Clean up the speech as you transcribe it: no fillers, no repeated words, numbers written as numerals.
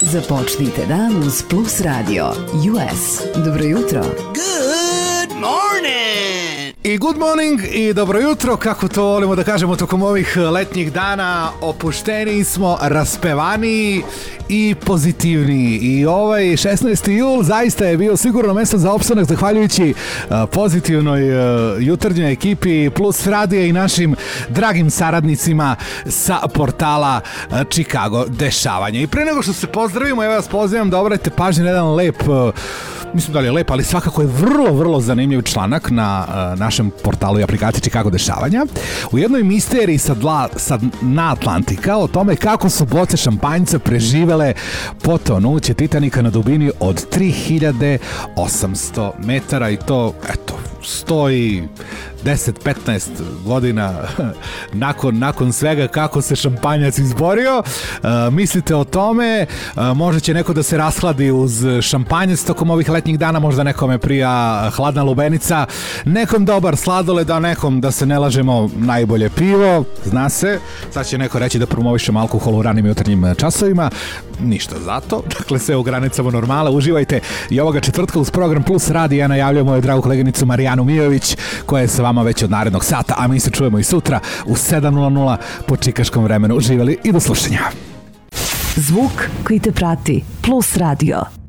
Započnite dan uz Plus Radio US. Dobro jutro. Good morning! I good morning i dobro jutro, kako to volimo da kažemo tokom ovih letnjih dana. Opušteniji smo, raspevaniji i pozitivniji. I ovaj 16. jul zaista je bio sigurno mesto za opstanak zahvaljujući pozitivnoj jutarnjoj ekipi Plus Radija i našim dragim saradnicima sa portala Chicago Dešavanja. I pre nego što se pozdravimo, ja vas pozivam da obratite pažnju na jedan lep, mislim da li je lep, ali svakako je vrlo zanimljiv članak na našem portalu i aplikaciji Chicago Dešavanja. U jednoj misteriji sa dna Atlantika o tome kako su boce šampanjca preživele potonuće Titanika na dubini od 3800 metara i to, eto, stoji 10-15 godina nakon svega kako se šampanjac izborio. Mislite o tome, možda će neko da se rashladi uz šampanjac tokom ovih letnjih dana, možda nekome prija hladna lubenica, nekom dobar sladoled, a nekom, da se ne lažemo, najbolje pivo, zna se. Sad će neko reći da promovišemo alkohol u ranim jutarnjim časovima, ništa zato, dakle sve u granicama normala. Uživajte i ovoga četvrtka uz program Plus Radija. Ja najavljam moju dragu koleginicu Marijanu Mijović, koja je sa vama već od narednog sata, a mi se čujemo i sutra u 7:00 po čikaškom vremenu. Uživali i do slušanja. Zvuk koji te prati. Plus Radio.